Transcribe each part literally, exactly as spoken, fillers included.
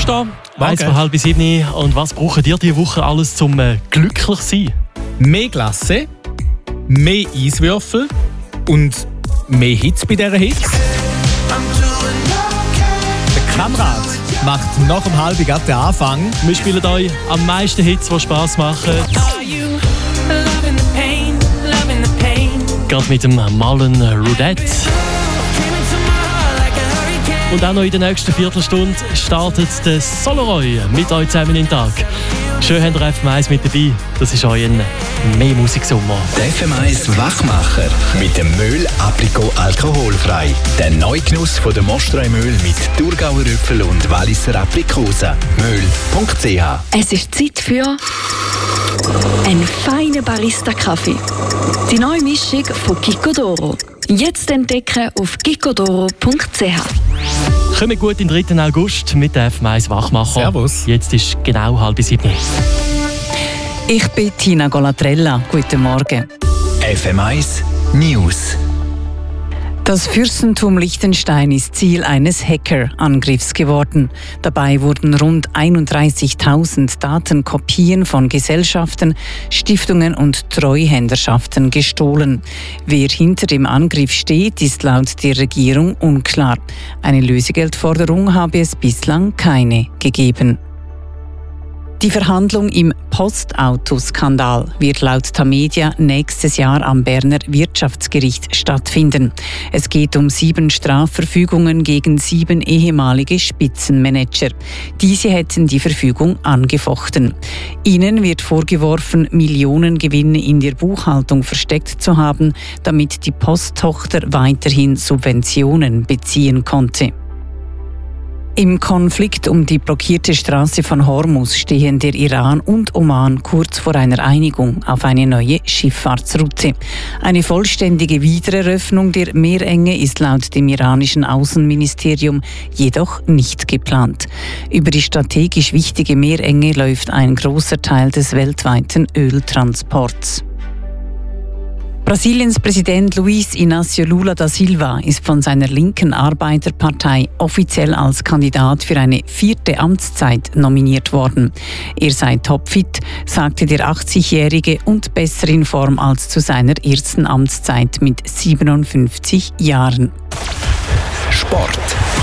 aufstehen. Eins vor halb sieben. Und was braucht ihr diese Woche alles zum äh, glücklich sein? Mehr Glasse, mehr Eiswürfel und mehr Hitze bei dieser Hitze. Der Kamerad macht nach dem halben Grad den Anfang. Wir spielen euch am meisten Hits, die Spass machen. Gerade mit dem Marlon Roudette. Und auch noch in der nächsten Viertelstunde startet der Soloroy mit euch zusammen in den Tag. Schön habt ihr F M eins mit dabei. Das ist euer mehr Musiksommer. Der F M eins Wachmacher mit dem Möhl Aprikot alkoholfrei. Der Neugenuss von der Mostreu-Möhl mit Thurgauer Äpfel und Walliser Aprikosen. möhl punkt c h. Es ist Zeit für einen feinen Barista-Kaffee. Die neue Mischung von Gicodoro. Jetzt entdecken auf gicodoro punkt c h. Kommen gut in den dritten August mit der F M eins Wachmacher. Servus. Jetzt ist genau halb sieben. Ich bin Tina Golatrella. Guten Morgen. F M eins News. Das Fürstentum Liechtenstein ist Ziel eines Hackerangriffs geworden. Dabei wurden rund einunddreißigtausend Datenkopien von Gesellschaften, Stiftungen und Treuhänderschaften gestohlen. Wer hinter dem Angriff steht, ist laut der Regierung unklar. Eine Lösegeldforderung habe es bislang keine gegeben. Die Verhandlung im Postautoskandal wird laut Tamedia nächstes Jahr am Berner Wirtschaftsgericht stattfinden. Es geht um sieben Strafverfügungen gegen sieben ehemalige Spitzenmanager. Diese hätten die Verfügung angefochten. Ihnen wird vorgeworfen, Millionengewinne in der Buchhaltung versteckt zu haben, damit die Posttochter weiterhin Subventionen beziehen konnte. Im Konflikt um die blockierte Straße von Hormuz stehen der Iran und Oman kurz vor einer Einigung auf eine neue Schifffahrtsroute. Eine vollständige Wiedereröffnung der Meerenge ist laut dem iranischen Außenministerium jedoch nicht geplant. Über die strategisch wichtige Meerenge läuft ein großer Teil des weltweiten Öltransports. Brasiliens Präsident Luiz Inácio Lula da Silva ist von seiner linken Arbeiterpartei offiziell als Kandidat für eine vierte Amtszeit nominiert worden. Er sei topfit, sagte der achtzigjährige, und besser in Form als zu seiner ersten Amtszeit mit siebenundfünfzig Jahren. Sport.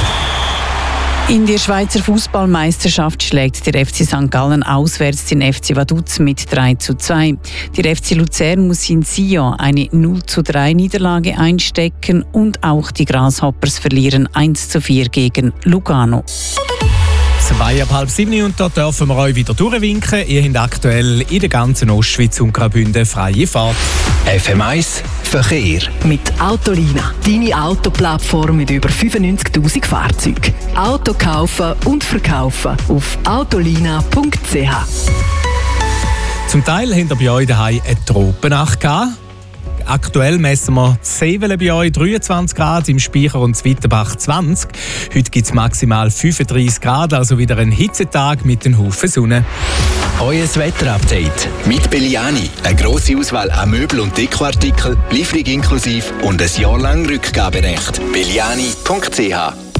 In der Schweizer Fußballmeisterschaft schlägt der F C Sankt Gallen auswärts den F C Vaduz mit drei zu zwei. Der F C Luzern muss in Sion eine null zu drei Niederlage einstecken und auch die Grasshoppers verlieren eins zu vier gegen Lugano. Zwei ab halb sieben und da dürfen wir euch wieder durchwinken. Ihr habt aktuell in der ganzen Ostschweiz und Graubünden freie Fahrt. F M eins Verkehr. Mit Autolina, deine Autoplattform mit über fünfundneunzigtausend Fahrzeugen. Auto kaufen und verkaufen auf autolina punkt c h. Zum Teil habt ihr bei euch daheim eine Tropennacht gehabt. Aktuell messen wir Seewelle bei euch dreiundzwanzig Grad, im Speicher und Zwittenbach zwanzig. Heute gibt es maximal fünfunddreißig Grad, also wieder ein Hitzetag mit einem Haufen Sonne. Euer Wetterupdate mit Belliani. Eine grosse Auswahl an Möbel- und Dekoartikeln, Lieferung inklusive und ein Jahr lang Rückgaberecht. belliani punkt c h.